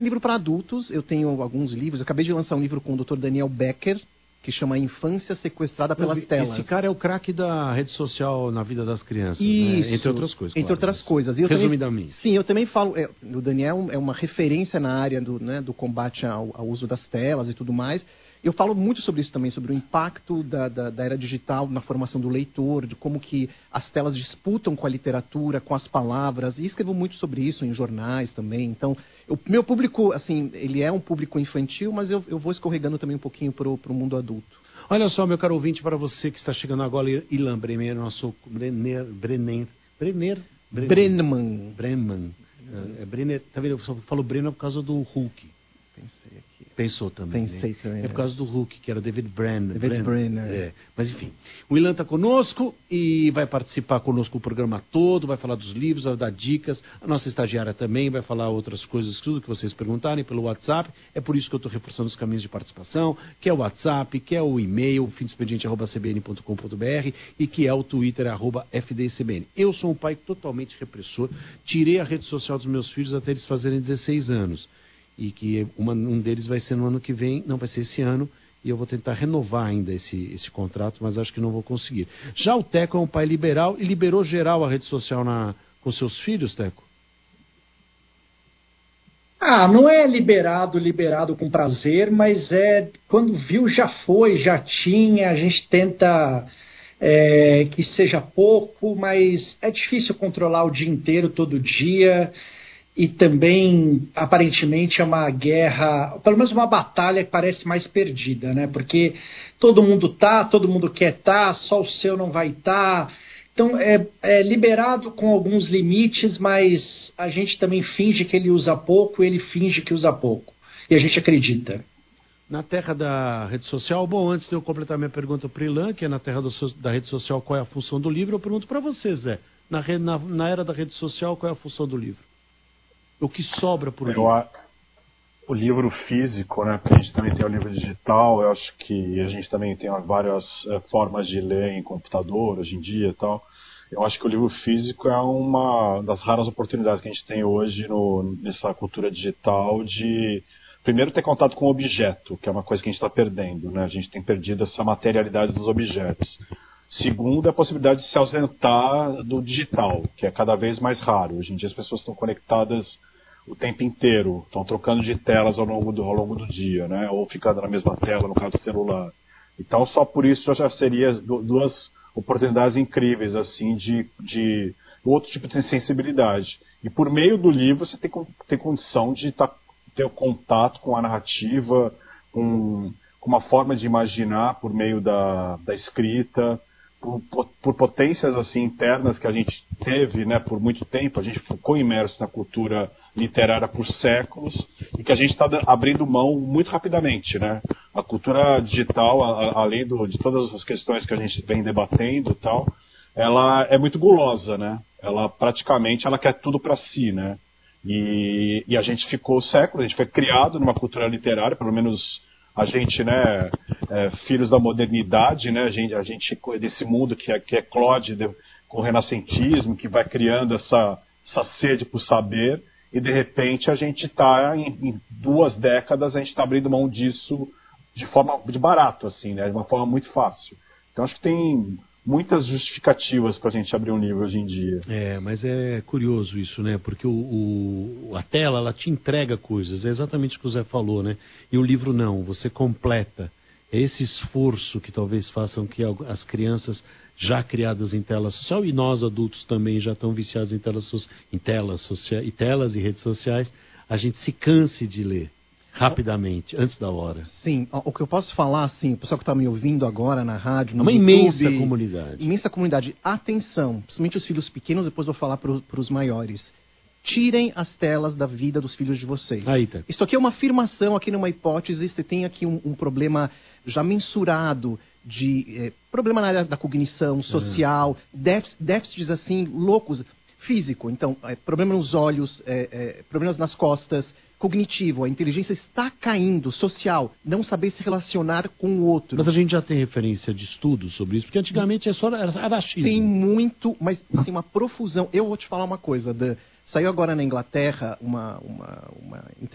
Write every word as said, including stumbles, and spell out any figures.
Livro para adultos, eu tenho alguns livros. Eu acabei de lançar um livro com o doutor Daniel Becker, que chama Infância Sequestrada pelas Esse Telas. Esse cara é o craque da rede social na vida das crianças, Isso, né? Entre outras coisas. Entre claro, outras mas... coisas. E eu Resumidamente. Também, sim, eu também falo... É, o Daniel é uma referência na área do, né, do combate ao, ao uso das telas e tudo mais. Eu falo muito sobre isso também, sobre o impacto da, da, da era digital na formação do leitor, de como que as telas disputam com a literatura, com as palavras, e escrevo muito sobre isso em jornais também. Então, o meu público, assim, ele é um público infantil, mas eu, eu vou escorregando também um pouquinho para o mundo adulto. Olha só, meu caro ouvinte, para você que está chegando agora, Ilan Bremer, nosso Brenner, Brenner, Brenner, Brenman. Brenman. É, Brenner, tá vendo? Eu só falo Brenner por causa do Hulk. Pensei aqui. Pensou também. Pensei né? também. É por causa do Hulk, que era David Brenner. David Brenner. É. Mas enfim, o Ilan está conosco e vai participar conosco do programa todo, vai falar dos livros, vai dar dicas. A nossa estagiária também vai falar outras coisas, tudo que vocês perguntarem pelo WhatsApp. É por isso que eu estou reforçando os caminhos de participação, que é o WhatsApp, que é o e-mail, fim de expediente arroba c b n ponto com ponto b r e que é o Twitter, arroba f d c b n. Eu sou um pai totalmente repressor, tirei a rede social dos meus filhos até eles fazerem dezesseis anos. E que uma, um deles vai ser no ano que vem, não vai ser esse ano, e eu vou tentar renovar ainda esse, esse contrato, mas acho que não vou conseguir. Já o Teco é um pai liberal e liberou geral a rede social na, com seus filhos, Teco? Ah, não é liberado, liberado com prazer, mas é quando viu já foi, já tinha, a gente tenta é, que seja pouco, mas é difícil controlar o dia inteiro, todo dia. E também, aparentemente, é uma guerra, pelo menos uma batalha que parece mais perdida, né? Porque todo mundo tá, todo mundo quer tá, só o seu não vai tá. Então, é, é liberado com alguns limites, mas a gente também finge que ele usa pouco, ele finge que usa pouco. E a gente acredita. Na terra da rede social, bom, antes de eu completar minha pergunta para o Ilan, que é na terra do, da rede social, qual é a função do livro, eu pergunto para você, Zé. Na, na, na era da rede social, qual é a função do livro? O que sobra por livro? Eu, o livro físico, né? Porque a gente também tem o livro digital. Eu acho que a gente também tem várias é, formas de ler em computador hoje em dia e tal. Eu acho que o livro físico é uma das raras oportunidades que a gente tem hoje no, nessa cultura digital de, primeiro, ter contato com o objeto, que é uma coisa que a gente está perdendo, né? A gente tem perdido essa materialidade dos objetos. Segundo, a possibilidade de se ausentar do digital, que é cada vez mais raro. Hoje em dia as pessoas estão conectadas o tempo inteiro, estão trocando de telas ao longo do, ao longo do dia, né? Ou ficando na mesma tela, no caso do celular. Então, só por isso já seria duas oportunidades incríveis, assim, de, de outro tipo de sensibilidade. E por meio do livro você tem, tem condição de tá, ter o contato com a narrativa, com, com uma forma de imaginar por meio da, da escrita, Por, por potências assim internas que a gente teve, né, por muito tempo. A gente ficou imerso na cultura literária por séculos e que a gente está abrindo mão muito rapidamente, né? A cultura digital, a, além do, de todas as questões que a gente vem debatendo e tal, ela é muito gulosa, né? Ela praticamente ela quer tudo para si, né? E, e a gente ficou séculos, a gente foi criado numa cultura literária, pelo menos a gente, né, é, filhos da modernidade, né, a gente, a gente desse mundo que é, que é Claude de, com o renascentismo, que vai criando essa, essa sede por saber, e de repente a gente está, em, em duas décadas, a gente está abrindo mão disso de forma de barato, assim, né, de uma forma muito fácil. Então acho que tem muitas justificativas para a gente abrir um livro hoje em dia. É, mas é curioso isso, né? Porque o, o, a tela, ela te entrega coisas, é exatamente o que o Zé falou, né? E o livro não, você completa. É esse esforço que talvez façam que as crianças já criadas em tela social, e nós adultos também já estão viciados em telas, so, em telas, sociais, e telas e redes sociais, a gente se canse de ler. Rapidamente, antes da hora. Sim, o que eu posso falar, assim, o pessoal que está me ouvindo agora na rádio, no Uma YouTube, imensa comunidade. Imensa comunidade. Atenção, principalmente os filhos pequenos, depois vou falar para os maiores. Tirem as telas da vida dos filhos de vocês. Aí, tá. Isso aqui é uma afirmação, aqui numa hipótese, você tem aqui um, um problema já mensurado de eh, problema na área da cognição social, ah. déficits, déficits assim, loucos, físico, então, eh, problema nos olhos, eh, eh, problemas nas costas, cognitivo, a inteligência está caindo, social, não saber se relacionar com o outro. Mas a gente já tem referência de estudos sobre isso, porque antigamente é só era achismo. Tem muito, mas assim, uma profusão. Eu vou te falar uma coisa, Dan. Saiu agora na Inglaterra uma, uma, uma